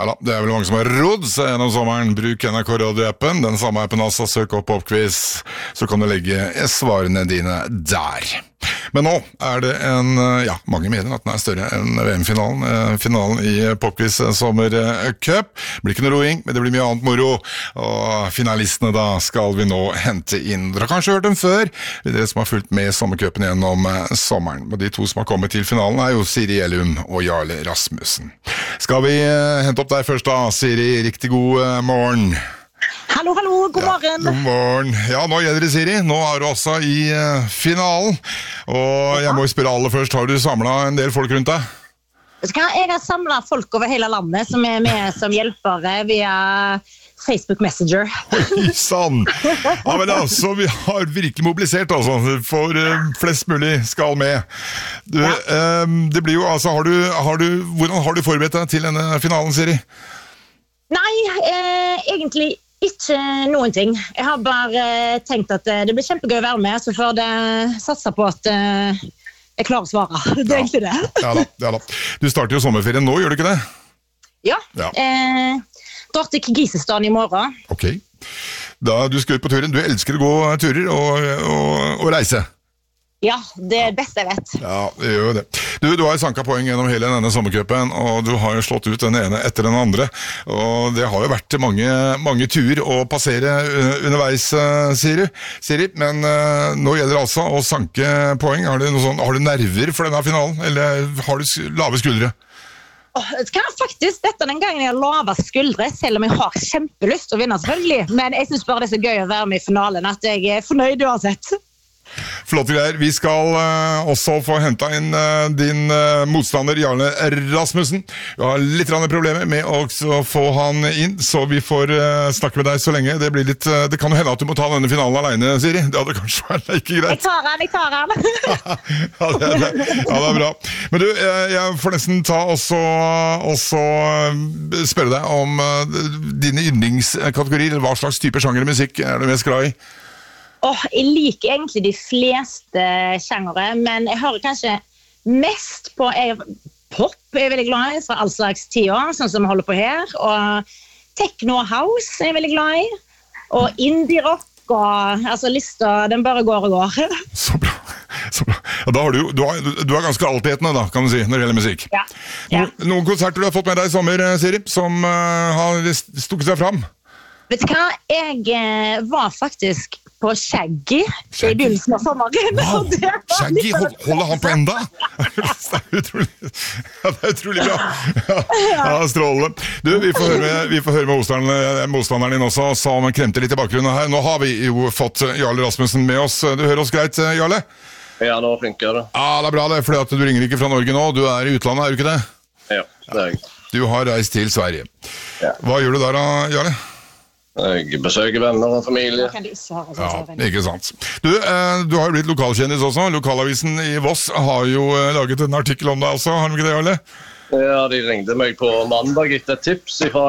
Ja da, det vel mange som har rodd seg gjennom sommeren. Bruk NRK Radio-appen, den samme appen altså, søk opp Popquiz, så kan du legge svarene dine der. Men nå det mange mener at den større enn VM-finalen, finalen i Popquiz sommercup. Det blir ikke noe roing, men det blir mye annet moro, og finalistene da skal vi nå hente inn. Dere har kanskje hørt dem før, dere som har fulgt med sommercupen gjennom sommeren. Og de to som har kommet til finalen jo Siri Gjellum og Jarle Rasmussen. Skal vi hente opp deg først da, Siri? Riktig god morgen. Hallo, god morgen. God morgen. Ja, nå gjelder det, Siri. Nå du også i finalen. Og jeg må jo spørre aller først, har du samlet en del folk rundt deg? Jeg har samlet folk over hele landet som med som hjelpere via Facebook Messenger. Oi, sann! Ja, men altså, vi har virkelig mobilisert, altså, for flest mulig skal med. Det blir jo, altså, hvordan har du forberedt deg til denne finalen, Siri? Nei, egentlig ikke noen ting. Jeg har bare tenkt at det blir kjempegøy å være med, så får det satse på at jeg klarer å svare. Det egentlig det. Ja da. Du starter jo sommerferien nå, gjør du ikke det? Ja. Drar til Kirgisistan i morgen. Ok. Da du skal ut på turen, du elsker å gå turer og reise. Ja, det det beste jeg vet. Ja, det gjør jo det. Du har sanket poeng gjennom hele denne sommercupen, og du har jo slått ut den ene etter den andre. Og det har jo vært mange turer å passere underveis, Siri. Men nå gjelder det altså å sanke poeng. Har du nerver for denne finalen, eller har du lave skuldre? Faktisk, dette den gangen jeg har lave skuldre, selv om jeg har kjempelyst til å vinne selvfølgelig. Men jeg synes bare det så gøy å være med i finalen, at jeg fornøyd uansett. Flotte greier. Vi skal også få hentet inn din motstander Jarle Rasmussen. Vi har litt problemer med å få han inn, så vi får snakke med deg så lenge. Det kan jo hende at du må ta denne finalen alene, Siri. Det hadde kanskje vært ikke greit. Jeg tar han. Ja, det bra. Men du, jeg får nesten ta også spørre deg om dine yndlingskategorier. Hva slags type sjanger musikk du mest glad i? Jeg liker egentlig de fleste sjangere, men jeg hører kanskje mest på pop, jeg veldig glad i, fra all slags tider, sånn som vi holder på her, og techno og house jeg veldig glad i, og indie-rock, og altså lista, den bare går og går. Så bra. Ja, da har du har ganske altetende da, kan du si, når det gjelder musikk. Ja. Noen konserter du har fått med deg i sommer, Siri, som har stukket seg fram? Vet du hva, jeg var faktisk på Shaggy i begynnelsen av sommeren. Wow, Shaggy, holder han på enda? Det utrolig bra. Ja, strålende. Du, vi får høre med motstanderen din også, som kremte litt i bakgrunnen her. Nå har vi jo fått Jarle Rasmussen med oss. Du hører oss greit, Jarle? Ja, nå funker det. Ja, det bra det, fordi at du ringer ikke fra Norge nå. Du i utlandet, du ikke det? Ja, det jeg. Du har reist til Sverige. Ja. Hva gjør du der da, Jarle? Jeg besøker venner og familie. Ja, ikke sant. Du har jo blitt lokalkjendis også. Lokalavisen i Voss har jo laget en artikkel om deg også. Har de ikke det, Jarle? Ja, de ringte meg på mandag etter et tips fra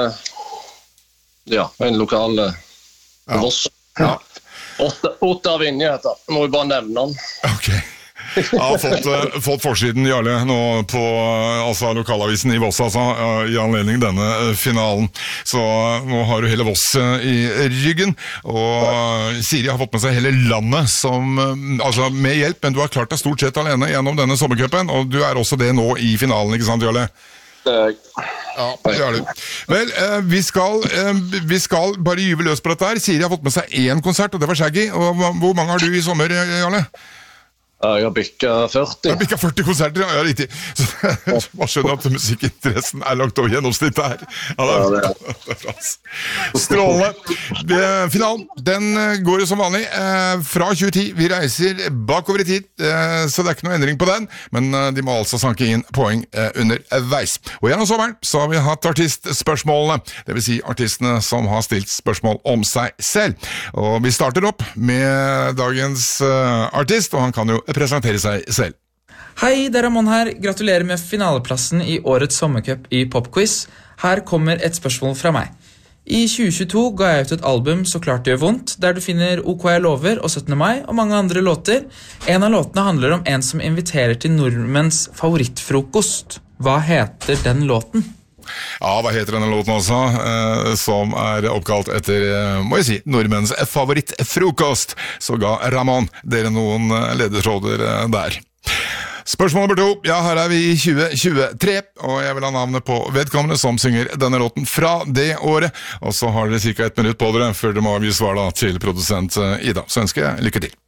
en lokal Voss. Ja. Otta Vinje heter. Må vi bare nevne han. Ok. Jeg har fått forsiden, Jarle, nå på lokalavisen i Voss, i anledning denne finalen. Så nå har du hele Voss i ryggen, og Siri har fått med seg hele landet med hjelp, men du har klart deg stort sett alene gjennom denne sommercupen, og du også det nå i finalen, ikke sant, Jarle? Ja, det du. Vel, vi skal bare gyve løs på dette her. Siri har fått med seg 1 konsert, og det var Shaggy. Og hvor mange har du i sommer, Jarle? Jeg har bykket 40. Jeg har bykket 40 konserter, ja, riktig. Så man skjønner at musikkinteressen langt over gjennomsnittet her. Ja, det bra. Strålende. Finalen, den går jo som vanlig fra 2010. Vi reiser bakover i tid, så det ikke noe endring på den, men de må altså sanke inn poeng underveis. Og gjennom sommeren så har vi hatt artistspørsmålene, det vil si artistene som har stilt spørsmål om seg selv. Og vi starter opp med dagens artist, og han kan jo presentere seg selv. Hei, det Ramon her. Gratulerer med finaleplassen i årets sommercup i Popquiz. Her kommer et spørsmål fra meg. I 2022 ga jeg ut et album Så klart det gjør vondt, der du finner OK jeg lover og 17. mai og mange andre låter. En av låtene handler om en som inviterer til nordmenns favorittfrokost. Hva heter den låten? Ja, hva heter denne låten også? Som oppkalt etter, må jeg si, nordmenns favorittfrokost. Så ga Ramón dere noen ledetråder der. Spørsmål nummer 2. Ja, her vi i 2023, og jeg vil ha navnet på vedkommende som synger denne låten fra det året. Og så har dere cirka 1 minutt på dere før dere må avgi svar da til produsent Ida. Så ønsker jeg lykke til.